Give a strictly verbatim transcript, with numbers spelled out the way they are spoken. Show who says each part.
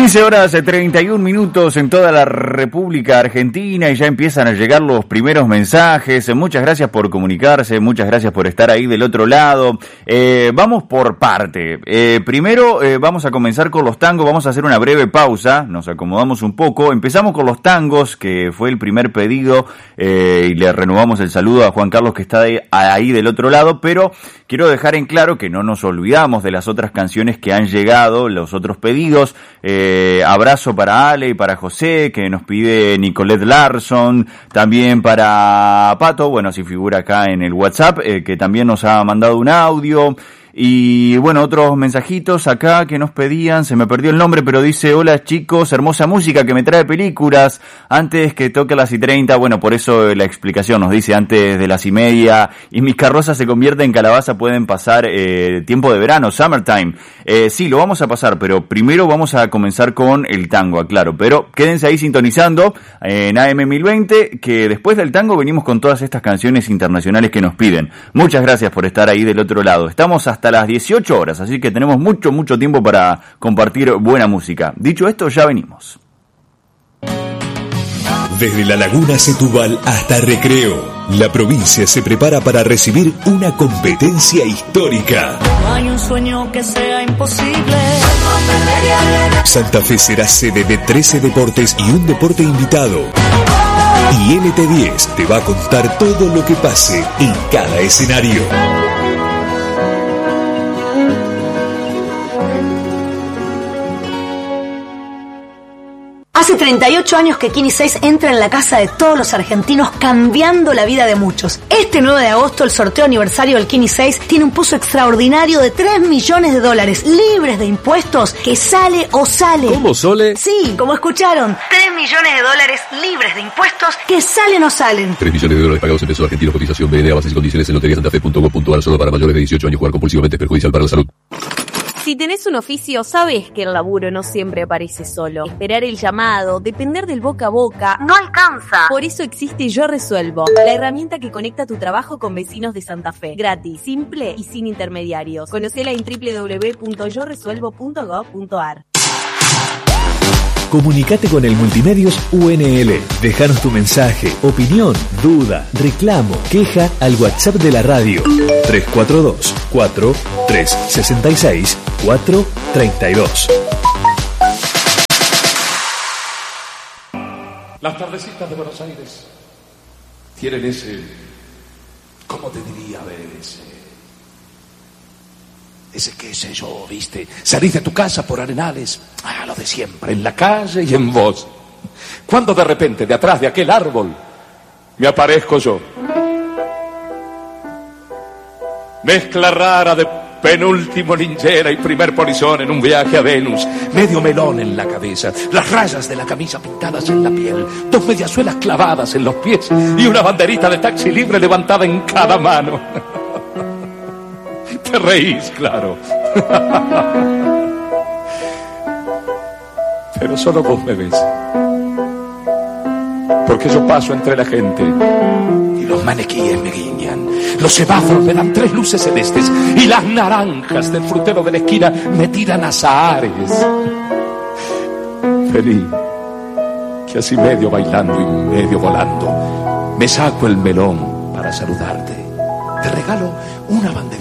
Speaker 1: quince horas treinta y un minutos en toda la República Argentina y ya empiezan a llegar los primeros mensajes. Muchas gracias por comunicarse, muchas gracias por estar ahí del otro lado. Eh, vamos por parte. Eh, primero eh, vamos a comenzar con los tangos, vamos a hacer una breve pausa, nos acomodamos un poco. Empezamos con los tangos, que fue el primer pedido, eh, y le renovamos el saludo a Juan Carlos que está ahí, ahí del otro lado, pero quiero dejar en claro que no nos olvidamos de las otras canciones que han llegado, los otros pedidos. Eh, abrazo para Ale y para José, que nos pide Nicolette Larson, también para Pato, bueno, si figura acá en el WhatsApp, eh, que también nos ha mandado un audio. Y bueno, otros mensajitos acá que nos pedían, se me perdió el nombre, pero dice: hola chicos, hermosa música que me trae películas, antes que toque las y treinta, bueno, por eso la explicación, nos dice antes de las y media, y mis carrozas se convierten en calabaza, pueden pasar eh, tiempo de verano, summertime. Eh, sí, lo vamos a pasar, pero primero vamos a comenzar con el tango, aclaro, pero quédense ahí sintonizando en A M mil veinte, que después del tango venimos con todas estas canciones internacionales que nos piden. Muchas gracias por estar ahí del otro lado. Estamos hasta hasta las dieciocho horas, así que tenemos mucho, mucho tiempo para compartir buena música. Dicho esto, ya venimos.
Speaker 2: Desde la Laguna Setúbal hasta Recreo, la provincia se prepara para recibir una competencia histórica.
Speaker 3: No hay un sueño que sea imposible.
Speaker 2: Santa Fe será sede de trece deportes y un deporte invitado. Y N T diez te va a contar todo lo que pase en cada escenario.
Speaker 4: Hace treinta y ocho años que Kini seis entra en la casa de todos los argentinos, cambiando la vida de muchos. Este nueve de agosto, el sorteo aniversario del Kini seis tiene un pozo extraordinario de tres millones de dólares, libres de impuestos, que sale o sale.
Speaker 5: ¿Cómo, Sole?
Speaker 4: Sí, como escucharon, tres millones de dólares libres de impuestos, que salen o salen.
Speaker 5: tres millones de dólares pagados en pesos argentinos, cotización B N A, bases y condiciones en lotería santa fe punto gov punto ar, solo para mayores de dieciocho años. Jugar compulsivamente es perjudicial para la salud.
Speaker 6: Si tenés un oficio, sabés que el laburo no siempre aparece solo. Esperar el llamado, depender del boca a boca, no alcanza. Por eso existe Yo Resuelvo, la herramienta que conecta tu trabajo con vecinos de Santa Fe. Gratis, simple y sin intermediarios. Conocela en doble u doble u doble u punto yo resuelvo punto gov punto ar.
Speaker 2: Comunicate con el Multimedios U N L. Déjanos tu mensaje, opinión, duda, reclamo, queja al WhatsApp de la radio. tres cuatro dos, cuatro, tres seis seis, cuatro tres dos.
Speaker 7: Las tardecitas de Buenos Aires tienen ese, ¿cómo te diría? A ver, ese... Ese qué sé yo, viste, salís de tu casa por Arenales, ah, lo de siempre, en la calle y en vos. Cuando de repente, de atrás de aquel árbol, me aparezco yo. Mezcla rara de penúltimo linchera y primer polizón en un viaje a Venus, medio melón en la cabeza, las rayas de la camisa pintadas en la piel, dos mediasuelas clavadas en los pies y una banderita de taxi libre levantada en cada mano. Te reís, claro. Pero solo vos me ves. Porque yo paso entre la gente y los maniquíes me guiñan. Los semáforos me dan tres luces celestes y las naranjas del frutero de la esquina me tiran azahares. Feliz, que así medio bailando y medio volando me saco el melón para saludarte. Te regalo una banderita